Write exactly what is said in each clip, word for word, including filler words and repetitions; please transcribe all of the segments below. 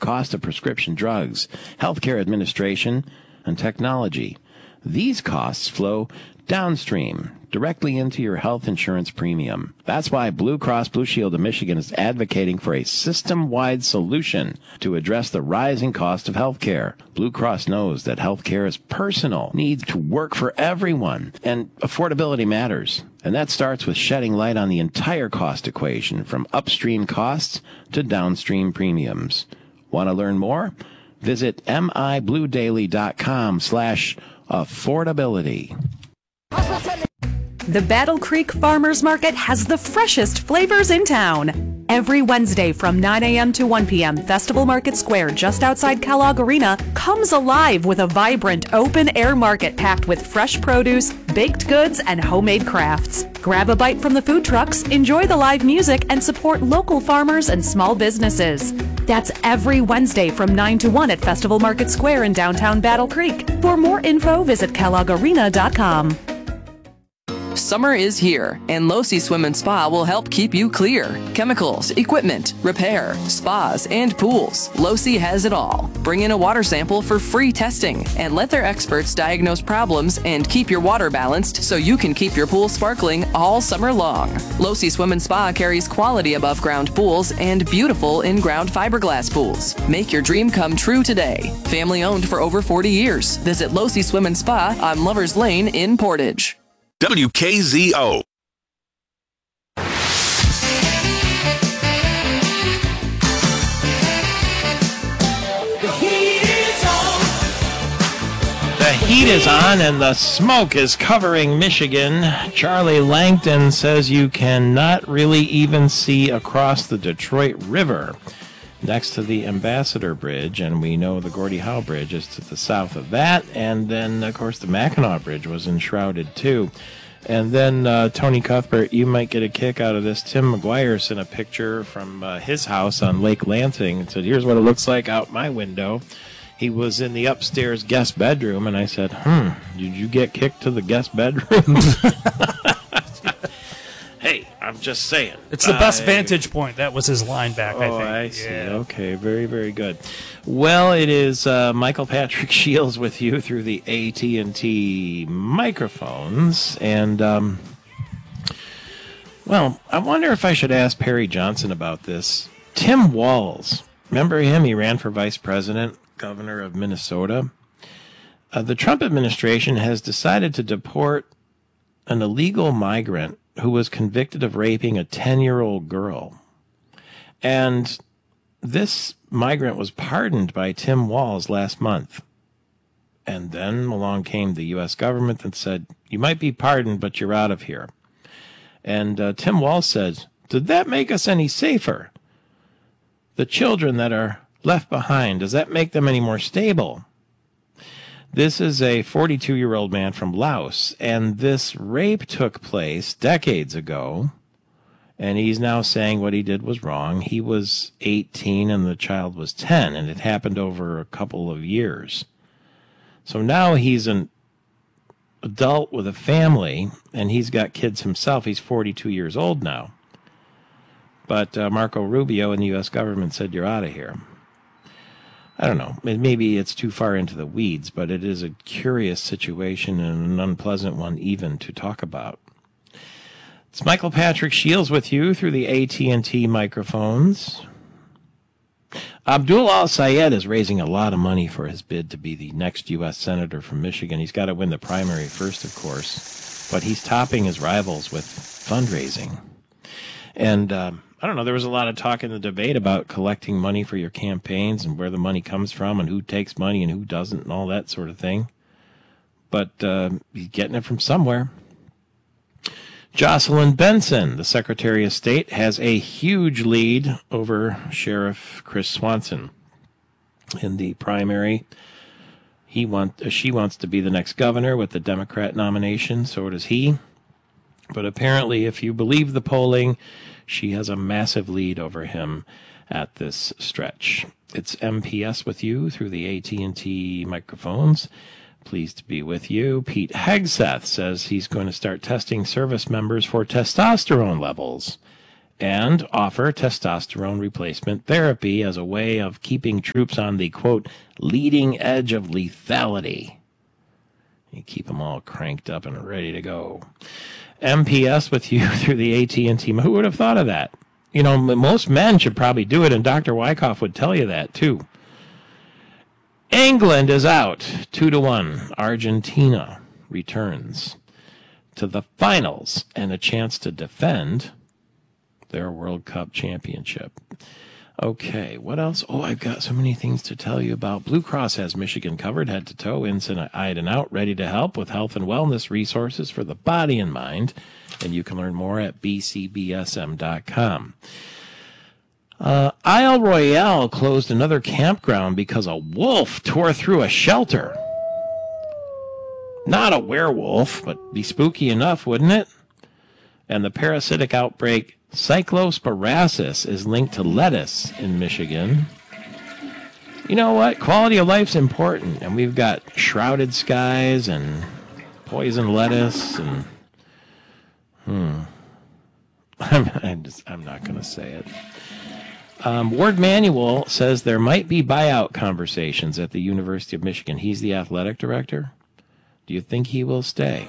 cost of prescription drugs, healthcare administration, and technology. These costs flow downstream, directly into your health insurance premium. That's why Blue Cross Blue Shield of Michigan is advocating for a system-wide solution to address the rising cost of health care. Blue Cross knows that health care is personal, needs to work for everyone, and affordability matters. And that starts with shedding light on the entire cost equation, from upstream costs to downstream premiums. Want to learn more? Visit mibluedaily.com slash affordability. The Battle Creek Farmers Market has the freshest flavors in town. Every Wednesday from nine a.m. to one p.m., Festival Market Square just outside Kellogg Arena comes alive with a vibrant open-air market packed with fresh produce, baked goods, and homemade crafts. Grab a bite from the food trucks, enjoy the live music, and support local farmers and small businesses. That's every Wednesday from nine to one at Festival Market Square in downtown Battle Creek. For more info, visit kellogg arena dot com. Summer is here, and Losi Swim and Spa will help keep you clear. Chemicals, equipment, repair, spas, and pools. Losi has it all. Bring in a water sample for free testing, and let their experts diagnose problems and keep your water balanced so you can keep your pool sparkling all summer long. Losi Swim and Spa carries quality above-ground pools and beautiful in-ground fiberglass pools. Make your dream come true today. Family owned for over forty years. Visit Losi Swim and Spa on Lovers Lane in Portage. W K Z O. The heat is on and the smoke is covering Michigan. Charlie Langton says you cannot really even see across the Detroit River next to the Ambassador Bridge, and we know the Gordie Howe Bridge is to the south of that, and then, of course, the Mackinac Bridge was enshrouded, too. And then, uh, Tony Cuthbert, you might get a kick out of this. Tim McGuire sent a picture from uh, his house on Lake Lansing and said, here's what it looks like out my window. He was in the upstairs guest bedroom, and I said, hmm, did you get kicked to the guest bedroom? Hey, I'm just saying. It's the best uh, vantage point. That was his line back, oh, I think. I see. Yeah. Okay, very, very good. Well, it is uh, Michael Patrick Shields with you through the A T and T microphones. And, um, well, I wonder if I should ask Perry Johnson about this. Tim Walz, remember him? He ran for vice president, governor of Minnesota. Uh, the Trump administration has decided to deport an illegal migrant who was convicted of raping a ten-year-old girl. And this migrant was pardoned by Tim Walz last month. And then along came the U S government and said, you might be pardoned, but you're out of here. And uh, Tim Walz said, did that make us any safer? The children that are left behind, does that make them any more stable? This is a forty-two-year-old man from Laos, and this rape took place decades ago, and he's now saying what he did was wrong. He was eighteen and the child was ten, and it happened over a couple of years. So now he's an adult with a family, and he's got kids himself. He's forty-two years old now. But uh, Marco Rubio and the U S government said, you're out of here. I don't know. Maybe it's too far into the weeds, but it is a curious situation and an unpleasant one even to talk about. It's Michael Patrick Shields with you through the A T and T microphones. Abdul Al-Sayed is raising a lot of money for his bid to be the next U S senator from Michigan. He's got to win the primary first, of course, but he's topping his rivals with fundraising. And um, I don't know, there was a lot of talk in the debate about collecting money for your campaigns and where the money comes from and who takes money and who doesn't and all that sort of thing. But uh, he's getting it from somewhere. Jocelyn Benson, the Secretary of State, has a huge lead over Sheriff Chris Swanson in the primary. He want, uh, she wants to be the next governor with the Democrat nomination, so does he. But apparently, if you believe the polling, she has a massive lead over him at this stretch. It's M P S with you through the A T and T microphones. Pleased to be with you. Pete Hegseth says he's going to start testing service members for testosterone levels and offer testosterone replacement therapy as a way of keeping troops on the, quote, leading edge of lethality. You keep them all cranked up and ready to go. M P S with you through the A T and T. Who would have thought of that? You know, most men should probably do it, and Doctor Wyckoff would tell you that, too. England is out, two to one. Argentina returns to the finals and a chance to defend their World Cup championship. Okay, what else? Oh, I've got so many things to tell you about. Blue Cross has Michigan covered head to toe, inside and out, ready to help with health and wellness resources for the body and mind. And you can learn more at b c b s m dot com. Uh, Isle Royale closed another campground because a wolf tore through a shelter. Not a werewolf, but be spooky enough, wouldn't it? And the parasitic outbreak Cyclosporiasis is linked to lettuce in Michigan. You know what? Quality of life's important, and we've got shrouded skies and poison lettuce, and hmm, I'm, I'm, just, I'm not going to say it. Um, Ward Manuel says there might be buyout conversations at the University of Michigan. He's the athletic director. Do you think he will stay?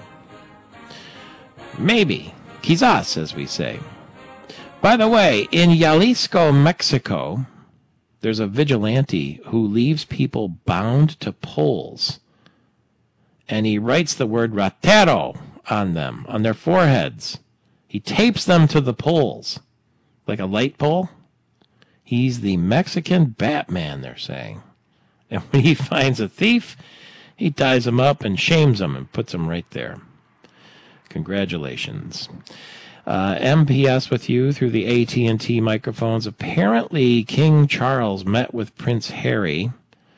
Maybe. Quizás, as we say. By the way, in Jalisco, Mexico, there's a vigilante who leaves people bound to poles. And he writes the word ratero on them, on their foreheads. He tapes them to the poles, like a light pole. He's the Mexican Batman, they're saying. And when he finds a thief, he ties him up and shames him and puts him right there. Congratulations. Uh, M P S with you through the A T and T microphones. Apparently, King Charles met with Prince Harry,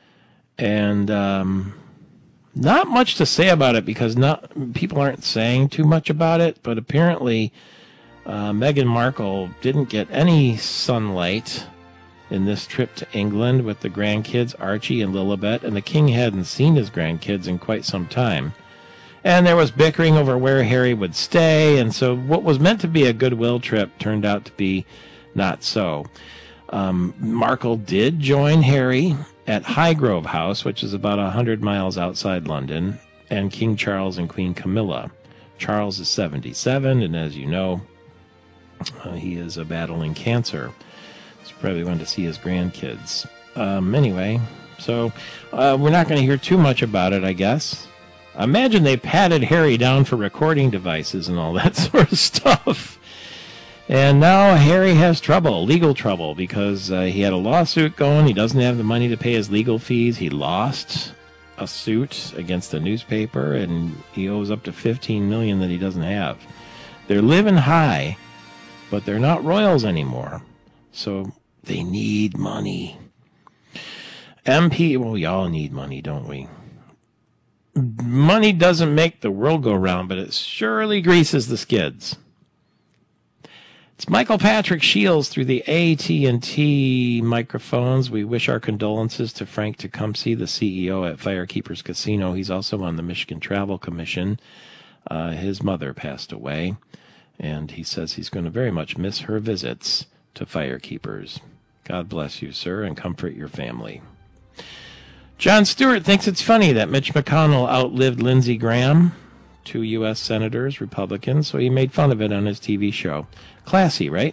and um, not much to say about it because not people aren't saying too much about it, but apparently uh, Meghan Markle didn't get any sunlight in this trip to England with the grandkids, Archie and Lilibet, and the king hadn't seen his grandkids in quite some time. And there was bickering over where Harry would stay, and so what was meant to be a goodwill trip turned out to be not so. Um, Markle did join Harry at Highgrove House, which is about one hundred miles outside London, and King Charles and Queen Camilla. Charles is seventy-seven, and as you know, uh, he is uh, battling cancer. So probably went to see his grandkids. Um, anyway, so uh, we're not going to hear too much about it, I guess. Imagine they patted Harry down for recording devices and all that sort of stuff. And now Harry has trouble, legal trouble, because uh, he had a lawsuit going. He doesn't have the money to pay his legal fees. He lost a suit against a newspaper, and he owes up to fifteen million dollars that he doesn't have. They're living high, but they're not royals anymore. So they need money. M P, well, we all need money, don't we? Money doesn't make the world go round, but it surely greases the skids. It's Michael Patrick Shields through the A T and T microphones. We wish our condolences to Frank Tecumseh, the C E O at Firekeepers Casino. He's also on the Michigan Travel Commission. Uh, his mother passed away, and he says he's going to very much miss her visits to Firekeepers. God bless you, sir, and comfort your family. Jon Stewart thinks it's funny that Mitch McConnell outlived Lindsey Graham, two U S senators, Republicans, so he made fun of it on his T V show. Classy, right?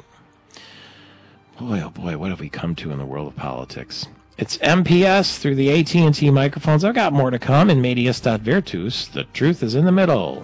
Boy, oh boy, what have we come to in the world of politics? It's M P S through the A T and T microphones. I've got more to come in Medias Stat Virtus. The truth is in the middle.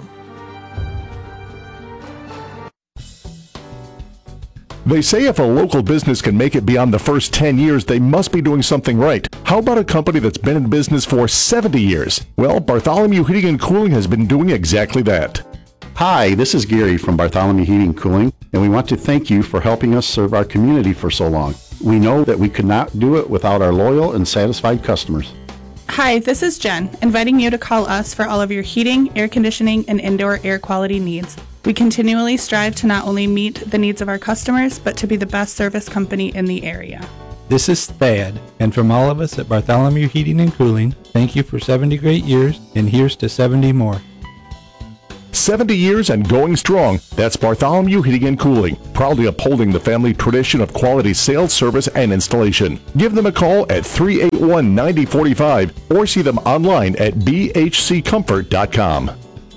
They say if a local business can make it beyond the first ten years, they must be doing something right. How about a company that's been in business for seventy years? Well, Bartholomew Heating and Cooling has been doing exactly that. Hi, this is Gary from Bartholomew Heating and Cooling, and we want to thank you for helping us serve our community for so long. We know that we could not do it without our loyal and satisfied customers. Hi, this is Jen, inviting you to call us for all of your heating, air conditioning, and indoor air quality needs. We continually strive to not only meet the needs of our customers, but to be the best service company in the area. This is Thad, and from all of us at Bartholomew Heating and Cooling, thank you for seventy great years, and here's to seventy more. seventy years and going strong. That's Bartholomew Heating and Cooling, proudly upholding the family tradition of quality sales, service, and installation. Give them a call at three eight one, nine zero four five or see them online at b h c comfort dot com.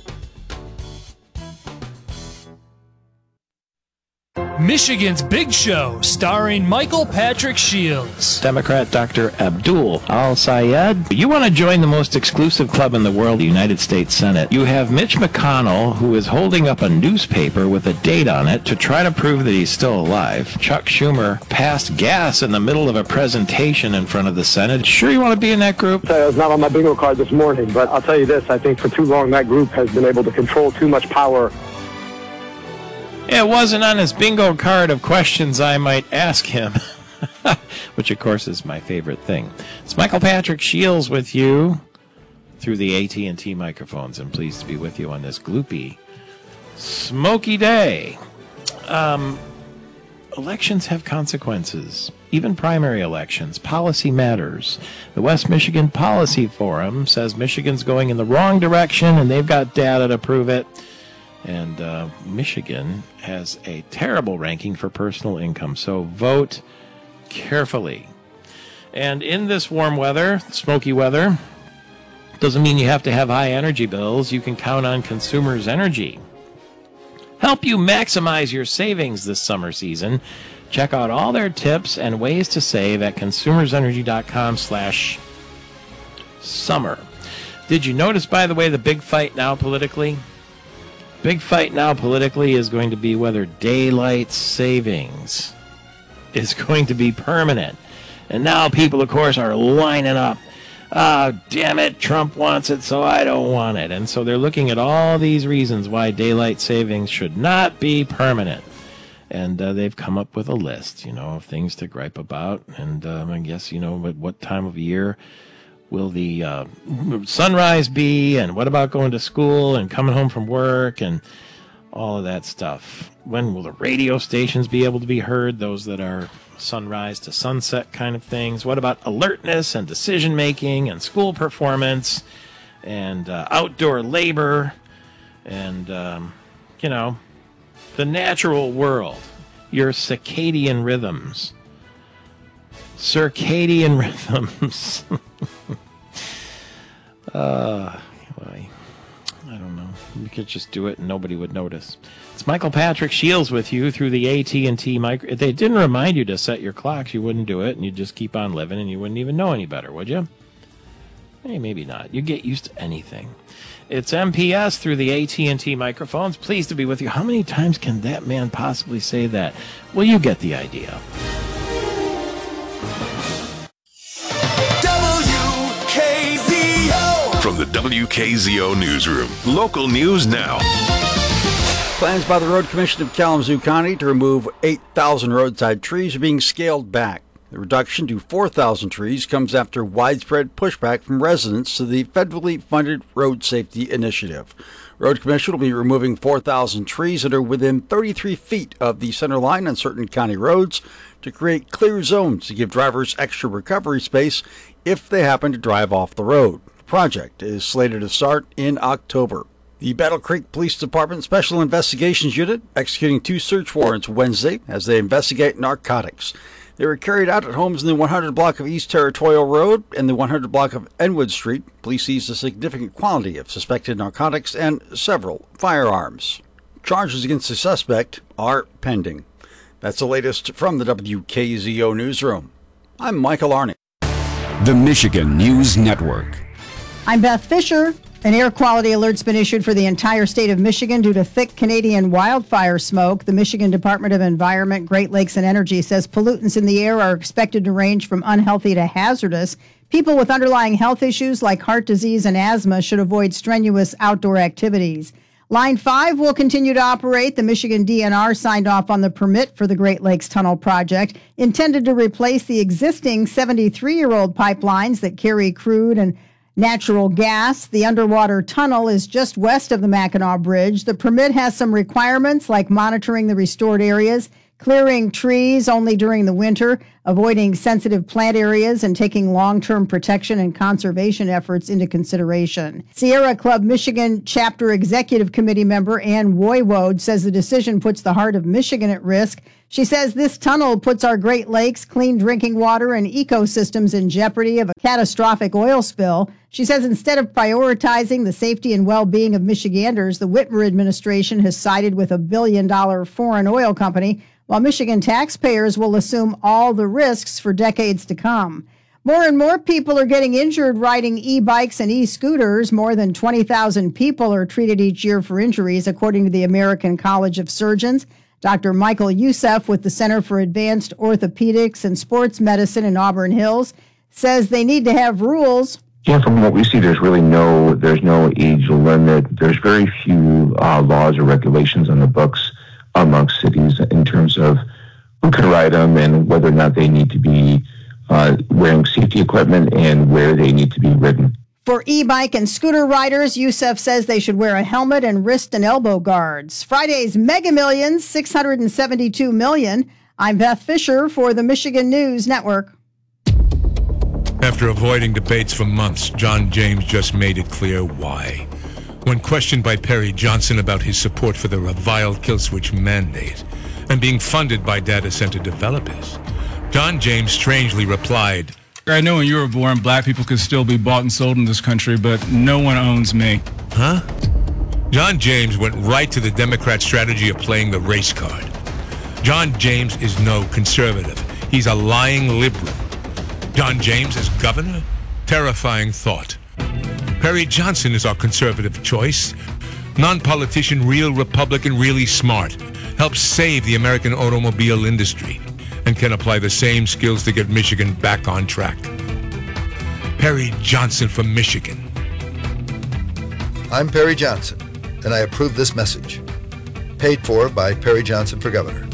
Michigan's Big Show, starring Michael Patrick Shields. Democrat Doctor Abdul Al-Sayed. You want to join the most exclusive club in the world, the United States Senate. You have Mitch McConnell, who is holding up a newspaper with a date on it to try to prove that he's still alive. Chuck Schumer passed gas in the middle of a presentation in front of the Senate. Sure you want to be in that group? Uh, it's not on my bingo card this morning, but I'll tell you this. I think for too long that group has been able to control too much power. It wasn't on his bingo card of questions I might ask him, which, of course, is my favorite thing. It's Michael Patrick Shields with you through the A T and T microphones. I'm pleased to be with you on this gloopy, smoky day. Um, elections have consequences, even primary elections. Policy matters. The West Michigan Policy Forum says Michigan's going in the wrong direction, and they've got data to prove it. And uh, Michigan has a terrible ranking for personal income, so vote carefully. And in this warm weather, smoky weather, doesn't mean you have to have high energy bills. You can count on Consumers Energy. Help you maximize your savings this summer season. Check out all their tips and ways to save at consumersenergy.com slash summer. Did you notice, by the way, the big fight now politically? Big fight now politically is going to be whether daylight savings is going to be permanent. And now people, of course, are lining up. Ah, oh, damn it, Trump wants it, so I don't want it. And so they're looking at all these reasons why daylight savings should not be permanent. And uh, they've come up with a list, you know, of things to gripe about. And um, I guess, you know, what, what time of year will the uh, sunrise be, and what about going to school and coming home from work and all of that stuff? When will the radio stations be able to be heard, those that are sunrise to sunset kind of things? What about alertness and decision-making and school performance and uh, outdoor labor and, um, you know, the natural world, your circadian rhythms? Circadian rhythms. uh, I, I don't know. We could just do it and nobody would notice. It's Michael Patrick Shields with you through the A T and T micro. If they didn't remind you to set your clocks, you wouldn't do it, and you'd just keep on living, and you wouldn't even know any better, would you? Hey, maybe not. You get used to anything. It's M P S through the A T and T microphones. Pleased to be with you. How many times can that man possibly say that? Well, you get the idea. From the W K Z O Newsroom, local news now. Plans by the Road Commission of Kalamazoo County to remove eight thousand roadside trees are being scaled back. The reduction to four thousand trees comes after widespread pushback from residents to the federally funded Road Safety Initiative. Road Commission will be removing four thousand trees that are within thirty-three feet of the center line on certain county roads to create clear zones to give drivers extra recovery space if they happen to drive off the road. The project is slated to start in October. The Battle Creek Police Department Special Investigations Unit executing two search warrants Wednesday as they investigate narcotics. They were carried out at homes in the one hundred block of East Territorial Road and the one hundred block of Enwood Street. Police seized a significant quantity of suspected narcotics and several firearms. Charges against the suspect are pending. That's the latest from the W K Z O Newsroom. I'm Michael Arnott. The Michigan News Network. I'm Beth Fisher. An air quality alert's been issued for the entire state of Michigan due to thick Canadian wildfire smoke. The Michigan Department of Environment, Great Lakes and Energy says pollutants in the air are expected to range from unhealthy to hazardous. People with underlying health issues like heart disease and asthma should avoid strenuous outdoor activities. Line five will continue to operate. The Michigan D N R signed off on the permit for the Great Lakes Tunnel project, intended to replace the existing seventy-three-year-old pipelines that carry crude and natural gas. The underwater tunnel is just west of the Mackinac Bridge. The permit has some requirements like monitoring the restored areas, clearing trees only during the winter, avoiding sensitive plant areas, and taking long-term protection and conservation efforts into consideration. Sierra Club Michigan Chapter Executive Committee member Ann Woiwode says the decision puts the heart of Michigan at risk. She says this tunnel puts our Great Lakes, clean drinking water, and ecosystems in jeopardy of a catastrophic oil spill. She says instead of prioritizing the safety and well-being of Michiganders, the Whitmer administration has sided with a billion-dollar foreign oil company, while Michigan taxpayers will assume all the risks for decades to come. More and more people are getting injured riding e-bikes and e-scooters. More than twenty thousand people are treated each year for injuries, according to the American College of Surgeons. Doctor Michael Youssef with the Center for Advanced Orthopedics and Sports Medicine in Auburn Hills says they need to have rules. Yeah, from what we see, there's really no, there's no age limit. There's very few uh, laws or regulations on the books amongst cities in terms of who can ride them and whether or not they need to be uh, wearing safety equipment and where they need to be ridden. For e-bike and scooter riders, Youssef says they should wear a helmet and wrist and elbow guards. Friday's Mega Millions, six hundred seventy-two million dollars. I'm Beth Fisher for the Michigan News Network. After avoiding debates for months, John James just made it clear why. When questioned by Perry Johnson about his support for the reviled kill switch mandate and being funded by data center developers, John James strangely replied, I know when you were born, black people could still be bought and sold in this country, but no one owns me. Huh? John James went right to the Democrat strategy of playing the race card. John James is no conservative. He's a lying liberal. John James as governor? Terrifying thought. Perry Johnson is our conservative choice. Non-politician, real Republican, really smart. Helps save the American automobile industry and can apply the same skills to get Michigan back on track. Perry Johnson from Michigan. I'm Perry Johnson, and I approve this message. Paid for by Perry Johnson for Governor.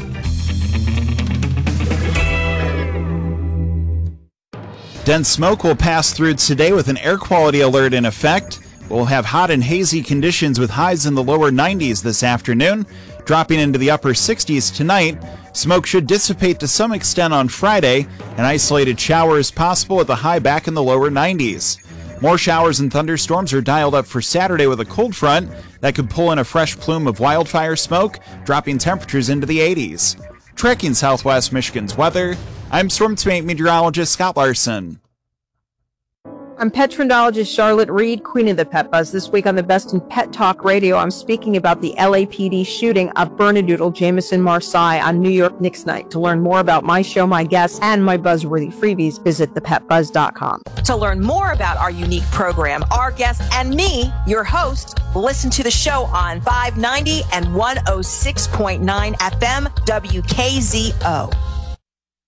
Dense smoke will pass through today with an air quality alert in effect. We'll have hot and hazy conditions with highs in the lower nineties this afternoon, dropping into the upper sixties tonight. Smoke should dissipate to some extent on Friday, and isolated showers possible with a high back in the lower nineties. More showers and thunderstorms are dialed up for Saturday with a cold front that could pull in a fresh plume of wildfire smoke, dropping temperatures into the eighties. Tracking Southwest Michigan's weather, I'm Storm Team meteorologist Scott Larson. I'm pet trendologist Charlotte Reed, queen of the Pet Buzz. This week on the Best in Pet Talk Radio, I'm speaking about the L A P D shooting of Bernedoodle Jameson Marseille on New York Knicks night. To learn more about my show, my guests, and my buzzworthy freebies, visit the pet buzz dot com. To learn more about our unique program, our guests, and me, your host, listen to the show on five ninety and one oh six point nine F M W K Z O.